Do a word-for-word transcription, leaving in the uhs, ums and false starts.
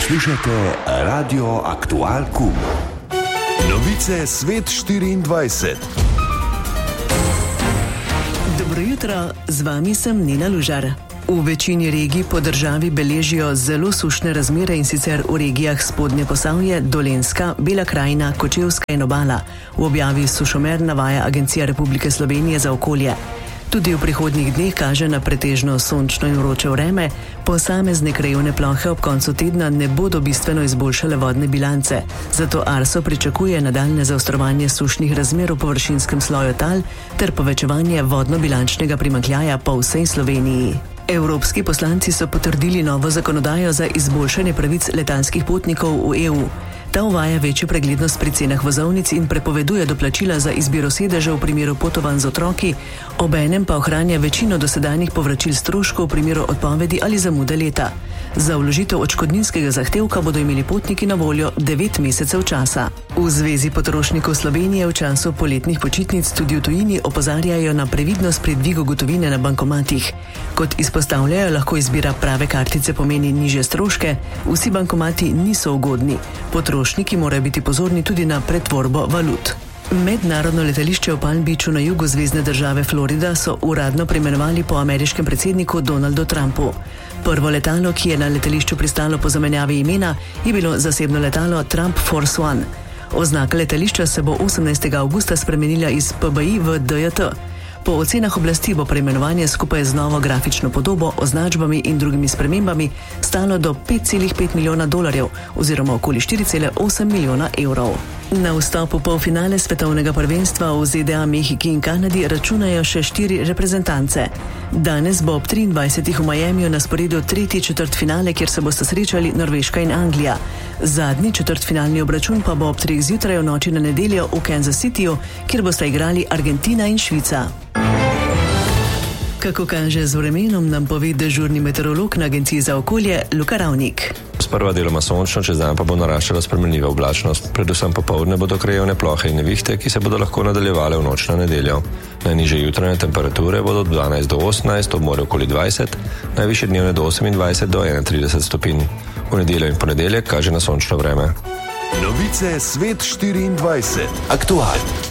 Poslušate Radio Aktual Q. Novice Svet štiriindvajset. Dobro jutro, z vami sem Nina Lužar. V večini regij po državi beležijo zelo sušne razmere, in sicer v regijah Spodnje Posavje, Dolenjska, Bela krajina, Kočevska in Obala. V objavi Sušomer navaja Agencija Republike Slovenije za okolje. Tudi v prihodnjih dneh kaže na pretežno sončno in vroče vreme, posamezne krajevne plohe ob koncu tedna ne bodo bistveno izboljšale vodne bilance, zato Arso pričakuje nadaljne zaostrovanje sušnih razmer v površinskem sloju tal ter povečevanje vodno-bilančnega primanjkljaja po vsej Sloveniji. Evropski poslanci so potrdili novo zakonodajo za izboljšanje pravic letalskih potnikov v E U. Ta uvaja večjo preglednost pri cenah vozovnic in prepoveduje doplačila za izbiro sedeža v primeru potovanj z otroki, obenem pa ohranja večino dosedanjih povračil stroškov v primeru odpovedi ali zamude leta. Za vložitev odškodninskega zahtevka bodo imeli potniki na voljo devet mesecev časa. V Zvezi potrošnikov Slovenije v času poletnih počitnic tudi v tujini opozarjajo na previdnost pri dvigu gotovine na bankomatih. Kot izpostavljajo, lahko izbira prave kartice pomeni nižje stroške, vsi bankomati niso ugodni. Potrošniki morajo biti pozorni tudi na pretvorbo valut. Mednarodno letališče v Palm Beachu na jugu zvezne države Florida so uradno preimenovali po ameriškem predsedniku Donaldu Trumpu. Prvo letalo, ki je na letališču pristalo po zamenjavi imena, je bilo zasebno letalo Trump Force One. Oznaka letališča se bo osemnajstega avgusta spremenila iz P B I v D J T. Po ocenah oblasti bo preimenovanje skupaj z novo grafično podobo, označbami in drugimi spremembami stalo do pet celih pet milijona dolarjev oziroma okoli štiri cele osem milijona evrov. Na vstop v polfinale svetovnega prvenstva v Z D A, Mehiki in Kanadi računajo še štiri reprezentance. Danes bo ob triindvajsetih v Miamiju na sporedu tretji četrtfinale, kjer se bosta srečali Norveška in Anglija. Zadnji četrtfinalni obračun pa bo ob treh zjutraj v noči na nedeljo v Kansas Cityju, kjer bosta igrali Argentina in Švica. Kako kaže z vremenom, nam pove dežurni meteorolog na Agenciji za okolje Luka Ravnik. Sprva deloma sončno, čez dan pa bo naraščala spremenljiva oblačnost. Predvsem popoldne bodo krajevne plohe in nevihte, ki se bodo lahko nadaljevale v noč na nedeljo. Najnižje jutranje temperature bodo od dvanajst do osemnajst, ob morju okoli dvajset, najvišje dnevne do osemindvajset do enaintrideset stopinj. V nedeljo in ponedeljek kaže na sončno vreme. Novice Svet štiriindvajset. Aktual.